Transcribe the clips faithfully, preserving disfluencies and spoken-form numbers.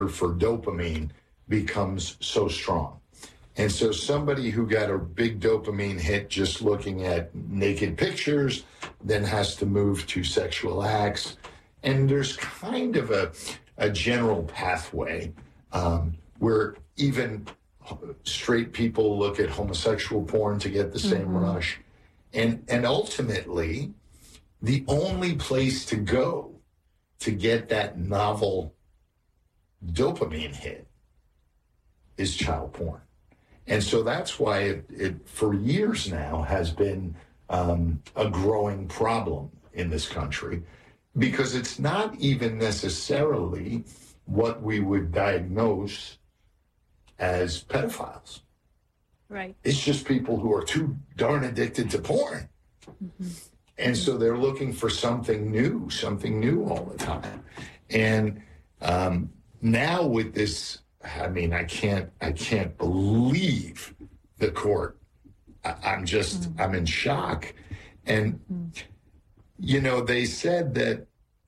for dopamine becomes so strong. And so somebody who got a big dopamine hit just looking at naked pictures then has to move to sexual acts. And there's kind of a, a general pathway um, where even straight people look at homosexual porn to get the same mm-hmm. rush. And, and ultimately, the only place to go to get that novel dopamine hit is child porn. And so that's why it, it for years now, has been um, a growing problem in this country, because it's not even necessarily what we would diagnose as pedophiles. Right. It's just people who are too darn addicted to porn. Mm-hmm. And so they're looking for something new, something new all the time. And um, now with this, I mean, I can't, I can't believe the court. I, I'm just, mm-hmm. I'm in shock. And, mm-hmm. you know, they said that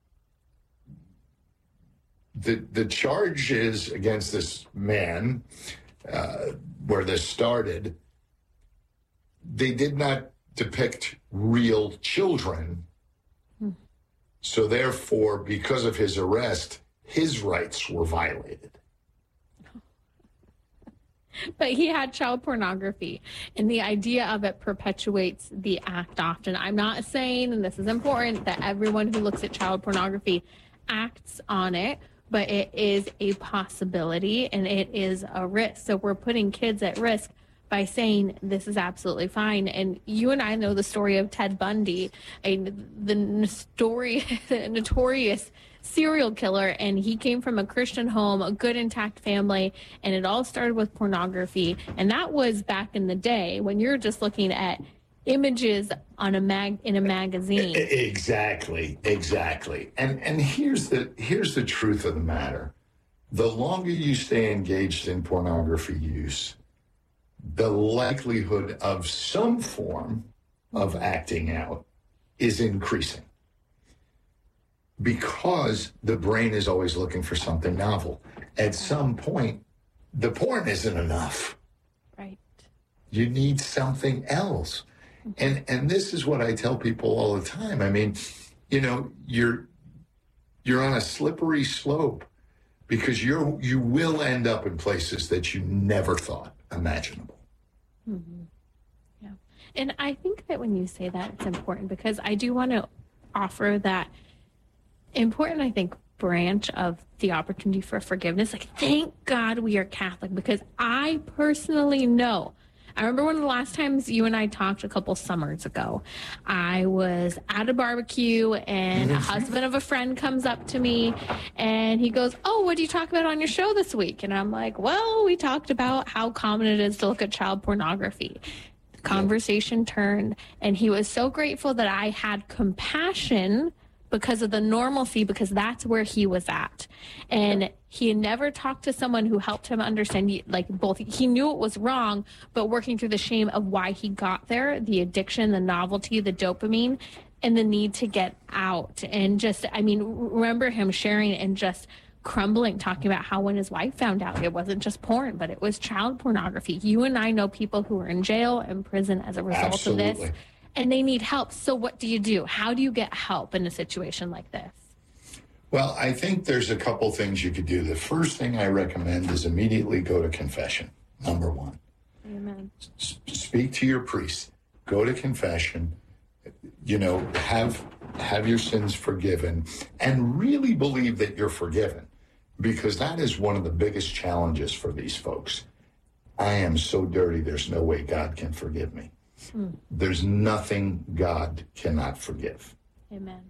the the charges against this man, uh, where this started, they did not depict real children. Hmm. So therefore, because of his arrest, his rights were violated. But he had child pornography, and the idea of it perpetuates the act often. I'm not saying, and this is important, that everyone who looks at child pornography acts on it, but it is a possibility and it is a risk. So we're putting kids at risk by saying this is absolutely fine. And you and I know the story of Ted Bundy, a, the story, notorious serial killer, and he came from a Christian home, a good intact family, and it all started with pornography. And that was back in the day when you're just looking at images on a mag in a magazine. Exactly, exactly. And and here's the here's the truth of the matter. The longer you stay engaged in pornography use, the likelihood of some form of acting out is increasing, because the brain is always looking for something novel. At some point, the porn isn't enough. Right. You need something else. And and this is what I tell people all the time. I mean, you know, you're you're on a slippery slope, because you're you will end up in places that you never thought imaginable. Mm-hmm. Yeah. And I think that when you say that, it's important, because I do want to offer that important, I think, branch of the opportunity for forgiveness. Like, thank God we are Catholic, because I personally know, I remember one of the last times you and I talked a couple summers ago, I was at a barbecue and a husband of a friend comes up to me and he goes, "Oh, what did you talk about on your show this week?" And I'm like, "Well, we talked about how common it is to look at child pornography." The conversation turned, and he was so grateful that I had compassion because of the normalcy, because that's where he was at. And he had never talked to someone who helped him understand, like, both, he knew it was wrong, but working through the shame of why he got there, the addiction, the novelty, the dopamine, and the need to get out. And just, I mean, remember him sharing and just crumbling, talking about how when his wife found out, it wasn't just porn, but it was child pornography. You and I know people who are in jail and prison as a result Absolutely. of this. And they need help. So what do you do? How do you get help in a situation like this? Well, I think there's a couple things you could do. The first thing I recommend is immediately go to confession, number one. Amen. S- speak to your priest. Go to confession. You know, have have your sins forgiven, and really believe that you're forgiven, because that is one of the biggest challenges for these folks. I am so dirty, there's no way God can forgive me. Mm. There's nothing God cannot forgive. Amen.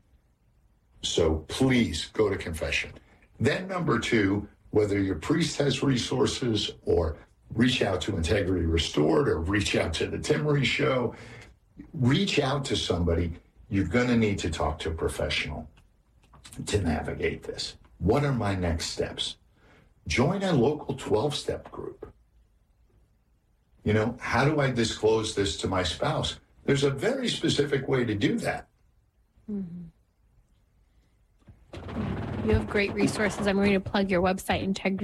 So please go to confession. Then number two, whether your priest has resources, or reach out to Integrity Restored, or reach out to the Timmery Show, reach out to somebody. You're going to need to talk to a professional to navigate this. What are my next steps? Join a local twelve-step group. You know, how do I disclose this to my spouse? There's a very specific way to do that. Mm-hmm. You have great resources. I'm going to plug your website, integrity